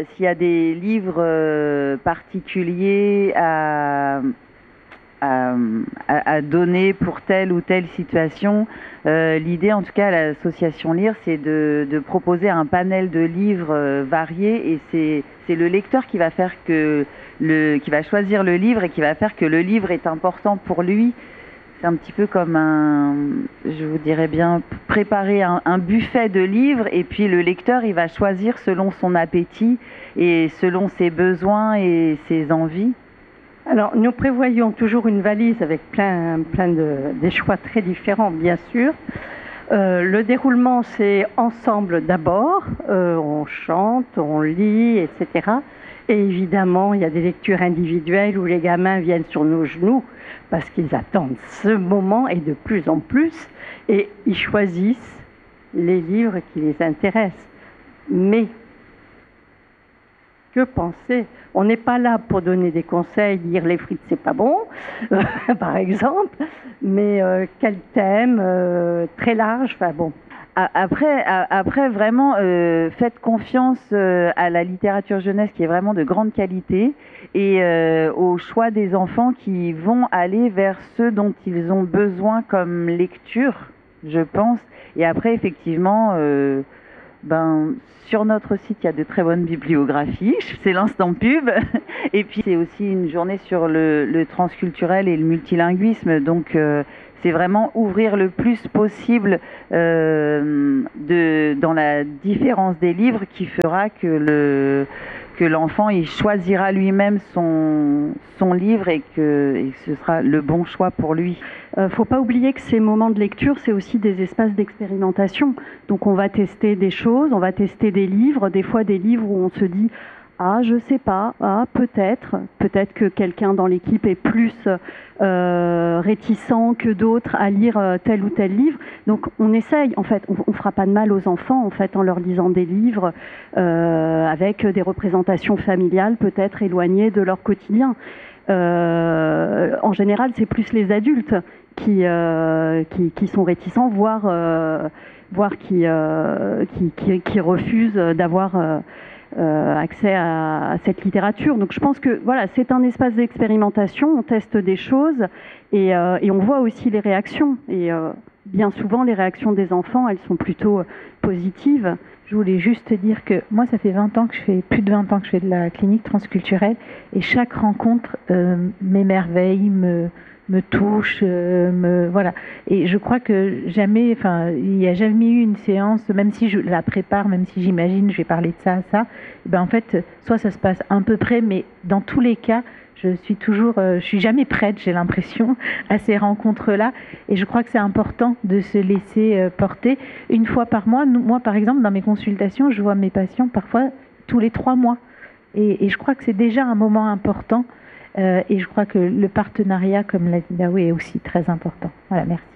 s'il y a des livres particuliers à, à donner pour telle ou telle situation. L'idée, en tout cas, à l'association Lire, c'est de proposer un panel de livres variés, et c'est le lecteur qui va faire qui va choisir le livre et qui va faire que le livre est important pour lui. C'est un petit peu comme je vous dirais bien, préparer un buffet de livres, et puis le lecteur, il va choisir selon son appétit et selon ses besoins et ses envies. Alors, nous prévoyons toujours une valise avec des choix très différents, bien sûr. Le déroulement, c'est ensemble d'abord, on chante, on lit, etc. Et évidemment, il y a des lectures individuelles où les gamins viennent sur nos genoux parce qu'ils attendent ce moment, et de plus en plus, et ils choisissent les livres qui les intéressent. Mais que penser? On n'est pas là pour donner des conseils, dire les frites c'est pas bon, par exemple, mais quel thème très large, enfin bon. Après vraiment, faites confiance à la littérature jeunesse qui est vraiment de grande qualité, et au choix des enfants qui vont aller vers ce dont ils ont besoin comme lecture, je pense. Et après, effectivement, sur notre site, il y a de très bonnes bibliographies. C'est l'instant pub. Et puis, c'est aussi une journée sur le transculturel et le multilinguisme. Donc, c'est vraiment ouvrir le plus possible dans la différence des livres, qui fera que l'enfant, il choisira lui-même son livre, et que ce sera le bon choix pour lui. Faut pas oublier que ces moments de lecture, c'est aussi des espaces d'expérimentation. Donc on va tester des choses, on va tester des livres, des fois des livres où on se dit ah, je sais pas, ah, peut-être que quelqu'un dans l'équipe est plus réticent que d'autres à lire tel ou tel livre. Donc on essaye, en fait, on fera pas de mal aux enfants en fait en leur lisant des livres avec des représentations familiales peut-être éloignées de leur quotidien. En général, c'est plus les adultes qui sont réticents, voire qui refusent d'avoir accès à cette littérature. Donc je pense que voilà, c'est un espace d'expérimentation, on teste des choses, et on voit aussi les réactions. Et bien souvent, les réactions des enfants, elles sont plutôt positives. Je voulais juste te dire que moi, ça fait plus de 20 ans que je fais de la clinique transculturelle, et chaque rencontre m'émerveille, me touche, voilà. Et je crois que il n'y a jamais eu une séance, même si je la prépare, même si j'imagine je vais parler de ça, en fait, soit ça se passe à peu près, mais dans tous les cas, je suis jamais prête, j'ai l'impression, à ces rencontres-là. Et je crois que c'est important de se laisser porter une fois par mois. Moi, par exemple, dans mes consultations, je vois mes patients parfois tous les 3 mois. Et je crois que c'est déjà un moment important. Et je crois que le partenariat, comme l'a dit Daoui, est aussi très important. Voilà, merci.